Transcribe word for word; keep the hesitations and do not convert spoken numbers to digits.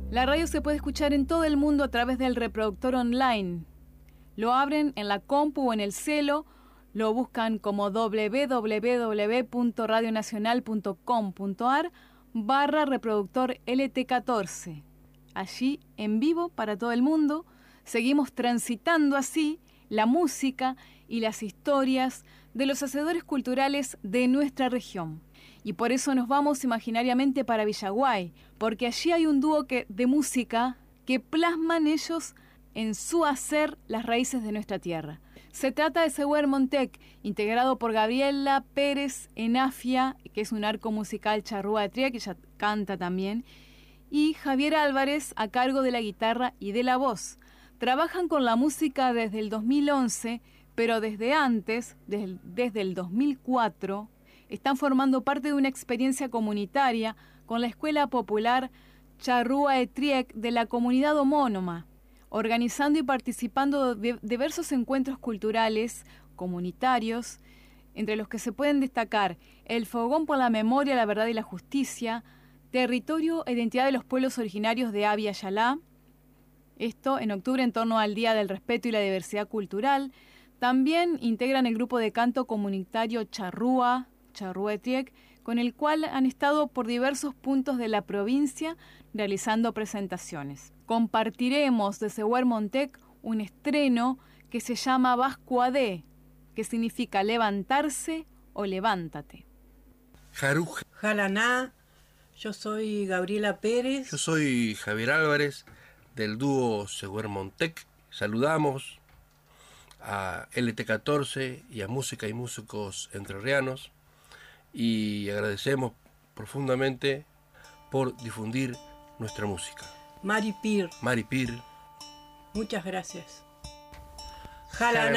La radio se puede escuchar en todo el mundo a través del reproductor online. Lo abren en la compu o en el celo, lo buscan como doble u doble u doble u punto radio nacional punto com punto a r barra reproductor L T catorce. Allí, en vivo para todo el mundo, seguimos transitando así la música y las historias de los hacedores culturales de nuestra región. Y por eso nos vamos imaginariamente para Villaguay, porque allí hay un dúo que, de música que plasman ellos en su hacer las raíces de nuestra tierra. Se trata de Seguer Montec, integrado por Gabriela Pérez Enafia, que es un arco musical charrúa de Triec, que ella canta también, y Javier Álvarez a cargo de la guitarra y de la voz. Trabajan con la música desde el dos mil once, pero desde antes, desde, desde el dos mil cuatro, están formando parte de una experiencia comunitaria con la Escuela Popular Charrúa de Triec de la comunidad homónoma, organizando y participando de diversos encuentros culturales, comunitarios, entre los que se pueden destacar el Fogón por la Memoria, la Verdad y la Justicia, Territorio e Identidad de los Pueblos Originarios de Abya Yalá, esto en octubre en torno al Día del Respeto y la Diversidad Cultural. También integran el grupo de canto comunitario Charrúa, Charrúa de Triec, con el cual han estado por diversos puntos de la provincia realizando presentaciones. Compartiremos de Seguer Montec un estreno que se llama Vascuadé, que significa levantarse o levántate. Jaruj. Jalaná, yo soy Gabriela Pérez. Yo soy Javier Álvarez del dúo Seguer Montec. Saludamos a L T catorce y a Música y Músicos Entrerrianos y agradecemos profundamente por difundir nuestra música. Mari Pir. Mari Pir. Muchas gracias. Jalaná.